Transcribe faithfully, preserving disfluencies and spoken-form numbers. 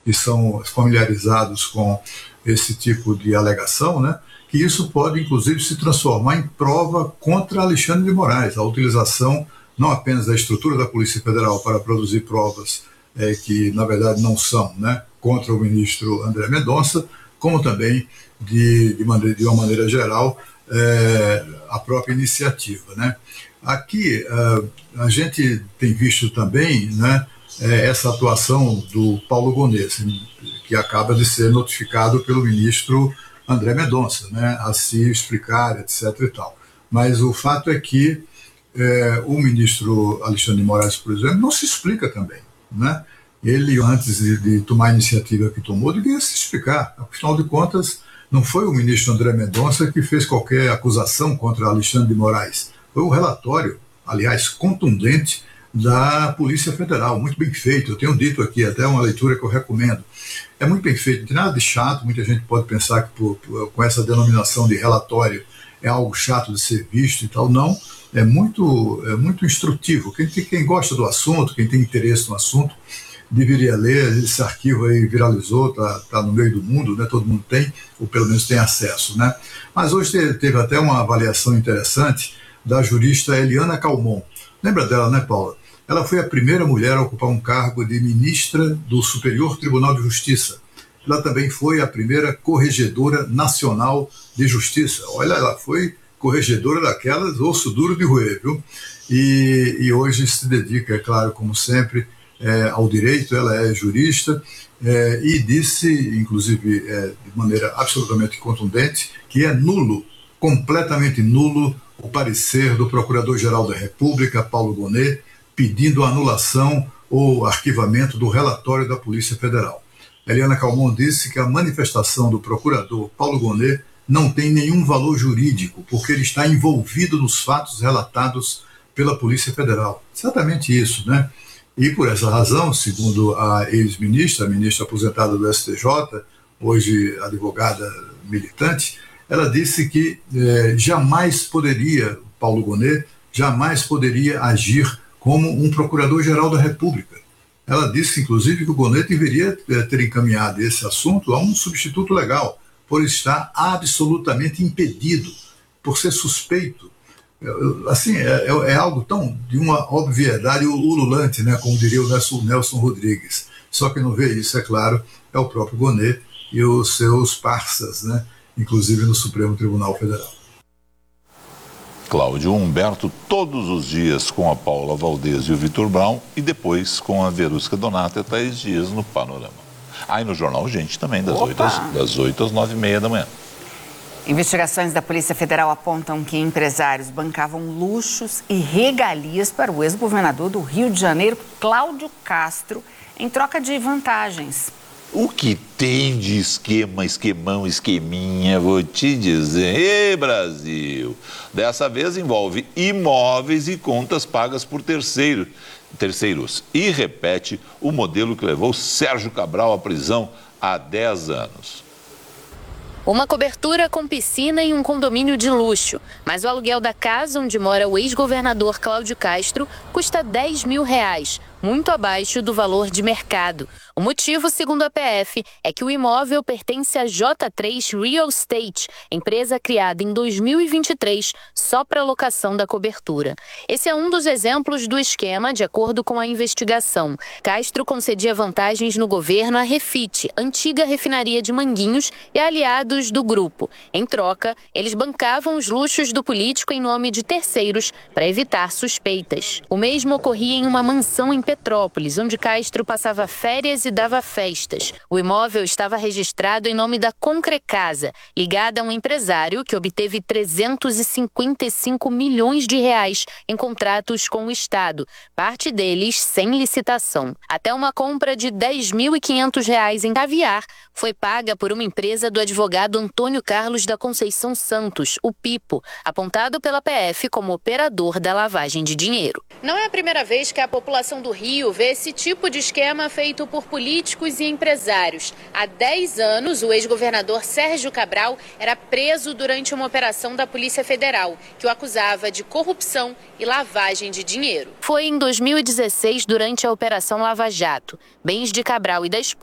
que são familiarizados com esse tipo de alegação, né, que isso pode, inclusive, se transformar em prova contra Alexandre de Moraes, a utilização não apenas da estrutura da Polícia Federal para produzir provas é, que, na verdade, não são, né, contra o ministro André Mendonça, como também, de, de, maneira, de uma maneira geral, é, a própria iniciativa, né. Aqui, uh, a gente tem visto também, né, essa atuação do Paulo Gonet, que acaba de ser notificado pelo ministro André Mendonça, né, a se explicar, etc e tal. Mas o fato é que é, o ministro Alexandre de Moraes, por exemplo, não se explica também, né? Ele, antes de, de tomar a iniciativa que tomou, devia se explicar. Afinal de contas, não foi o ministro André Mendonça que fez qualquer acusação contra Alexandre de Moraes. Foi o relatório, aliás, contundente, da Polícia Federal, muito bem feito. Eu tenho dito aqui, até uma leitura que eu recomendo. É muito bem feito, não tem nada de chato. Muita gente pode pensar que por, por, com essa denominação de relatório é algo chato de ser visto e tal. Não, é muito, é muito instrutivo. Quem, quem gosta do assunto, quem tem interesse no assunto, deveria ler. Esse arquivo aí viralizou, está tá no meio do mundo, né? Todo mundo tem, ou pelo menos tem acesso, né? Mas hoje teve, teve até uma avaliação interessante da jurista Eliana Calmon. Lembra dela, né, Paula? Ela foi a primeira mulher a ocupar um cargo de ministra do Superior Tribunal de Justiça. Ela também foi a primeira corregedora nacional de justiça. Olha, ela foi corregedora daquelas, osso duro de roer, viu? E, e hoje se dedica, é claro, como sempre, é, ao direito. Ela é jurista é, e disse, inclusive, é, de maneira absolutamente contundente, que é nulo, completamente nulo, o parecer do Procurador-Geral da República, Paulo Gonet, pedindo a anulação ou arquivamento do relatório da Polícia Federal. Eliana Calmon disse que a manifestação do procurador Paulo Gonet não tem nenhum valor jurídico, porque ele está envolvido nos fatos relatados pela Polícia Federal. Exatamente isso, né? E por essa razão, segundo a ex-ministra, a ministra aposentada do S T J, hoje advogada militante, ela disse que eh, jamais poderia, Paulo Gonet, jamais poderia agir como um procurador-geral da República. Ela disse, inclusive, que o Gonet deveria ter encaminhado esse assunto a um substituto legal, por estar absolutamente impedido, por ser suspeito. Assim, é, é algo tão de uma obviedade ululante, né, como diria o Nelson, Nelson Rodrigues. Só que não vê isso, é claro, é o próprio Gonet e os seus parças, né, inclusive no Supremo Tribunal Federal. Cláudio Humberto, todos os dias com a Paula Valdez e o Vitor Brown, e depois com a Verusca Donato e a Thaís Dias no Panorama. Aí no Jornal Gente também, das oito às, das oito às nove e meia da manhã. Investigações da Polícia Federal apontam que empresários bancavam luxos e regalias para o ex-governador do Rio de Janeiro, Cláudio Castro, em troca de vantagens. O que tem de esquema, esquemão, esqueminha, vou te dizer. Ê, Brasil! Dessa vez envolve imóveis e contas pagas por terceiro, terceiros. E repete o modelo que levou Sérgio Cabral à prisão há dez anos. Uma cobertura com piscina em um condomínio de luxo. Mas o aluguel da casa onde mora o ex-governador Cláudio Castro custa dez mil reais, muito abaixo do valor de mercado. O motivo, segundo a P F, é que o imóvel pertence à J três Real Estate, empresa criada em dois mil e vinte e três só para locação da cobertura. Esse é um dos exemplos do esquema, de acordo com a investigação. Castro concedia vantagens no governo à Refit, antiga refinaria de Manguinhos, e aliados do grupo. Em troca, eles bancavam os luxos do político em nome de terceiros para evitar suspeitas. O mesmo ocorria em uma mansão em Petrópolis, onde Castro passava férias e dava festas. O imóvel estava registrado em nome da Concrecasa, ligada a um empresário que obteve trezentos e cinquenta e cinco milhões de reais em contratos com o Estado, parte deles sem licitação. Até uma compra de dez mil e quinhentos reais em caviar foi paga por uma empresa do advogado Antônio Carlos da Conceição Santos, o Pipo, apontado pela P F como operador da lavagem de dinheiro. Não é a primeira vez que a população do Rio vê esse tipo de esquema feito por políticos e empresários. Há dez anos, o ex-governador Sérgio Cabral era preso durante uma operação da Polícia Federal, que o acusava de corrupção e lavagem de dinheiro. Foi em dois mil e dezesseis, durante a Operação Lava Jato. Bens de Cabral e da esposa